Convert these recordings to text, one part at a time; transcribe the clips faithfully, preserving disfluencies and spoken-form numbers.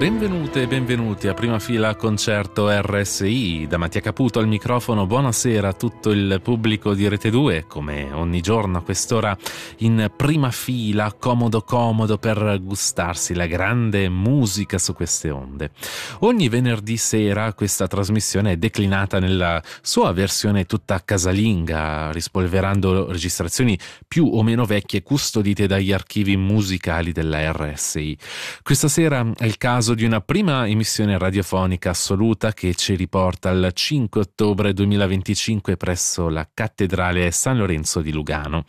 Benvenute e benvenuti a Prima Fila Concerto R S I. Da Mattia Caputo al microfono, buonasera a tutto il pubblico di Rete due, come ogni giorno a quest'ora in prima fila, comodo comodo per gustarsi la grande musica su queste onde. Ogni venerdì sera questa trasmissione è declinata nella sua versione tutta casalinga, rispolverando registrazioni più o meno vecchie custodite dagli archivi musicali della R S I. Questa sera è il caso di una prima emissione radiofonica assoluta che ci riporta al cinque ottobre duemilaventicinque presso la Cattedrale San Lorenzo di Lugano.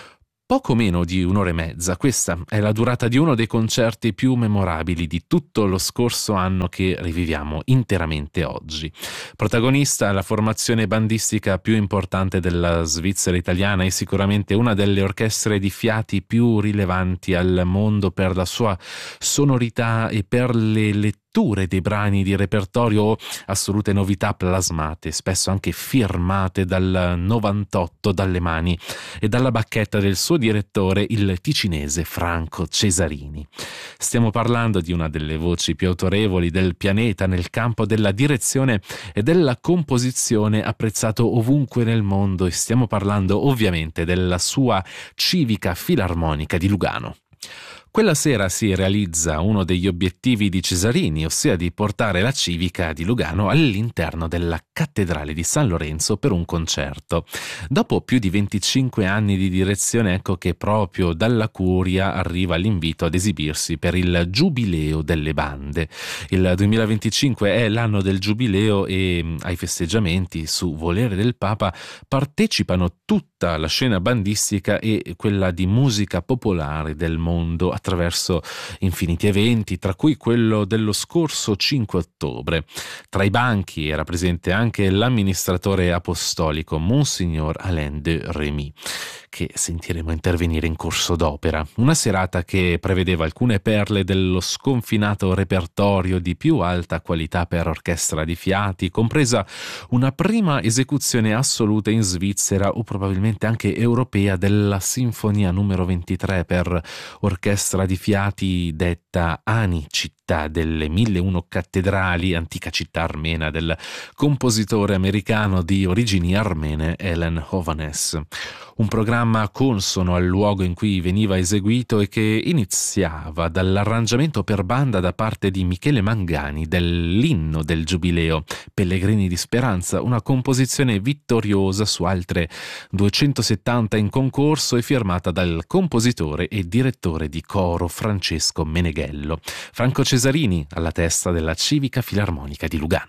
Poco meno di un'ora e mezza, questa è la durata di uno dei concerti più memorabili di tutto lo scorso anno che riviviamo interamente oggi. Protagonista la formazione bandistica più importante della Svizzera italiana e sicuramente una delle orchestre di fiati più rilevanti al mondo per la sua sonorità e per le letture dei brani di repertorio, assolute novità plasmate, spesso anche firmate dal novantotto dalle mani e dalla bacchetta del suo direttore, il ticinese Franco Cesarini. Stiamo parlando di una delle voci più autorevoli del pianeta nel campo della direzione e della composizione, apprezzato ovunque nel mondo, e stiamo parlando ovviamente della sua Civica Filarmonica di Lugano. Quella sera si realizza uno degli obiettivi di Cesarini, ossia di portare la Civica di Lugano all'interno della Cattedrale di San Lorenzo per un concerto. Dopo più di venticinque anni di direzione, ecco che proprio dalla Curia arriva l'invito ad esibirsi per il Giubileo delle Bande. Il duemilaventicinque è l'anno del Giubileo e ai festeggiamenti, su volere del Papa, partecipano tutta la scena bandistica e quella di musica popolare del mondo attraverso infiniti eventi, tra cui quello dello scorso cinque ottobre. Tra i banchi era presente anche l'amministratore apostolico Monsignor Alain de Remy, che sentiremo intervenire in corso d'opera. Una serata che prevedeva alcune perle dello sconfinato repertorio di più alta qualità per orchestra di fiati, compresa una prima esecuzione assoluta in Svizzera o probabilmente anche europea della Sinfonia numero ventitré per orchestra di fiati detta Ani, città delle mille e uno cattedrali, antica città armena del compositore americano di origini armene Helen Hovanes. Un programma consono al luogo in cui veniva eseguito e che iniziava dall'arrangiamento per banda da parte di Michele Mangani dell'inno del Giubileo, Pellegrini di Speranza, una composizione vittoriosa su altre duecentosettanta in concorso e firmata dal compositore e direttore di coro Francesco Meneghello. Franco Cesarini alla testa della Civica Filarmonica di Lugano.